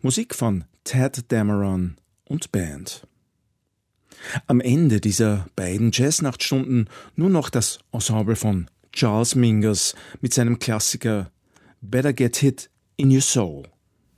Musik von Tadd Dameron und Band. Am Ende dieser beiden Jazznachtstunden nur noch das Ensemble von Charles Mingus mit seinem Klassiker Better Get Hit in Your Soul.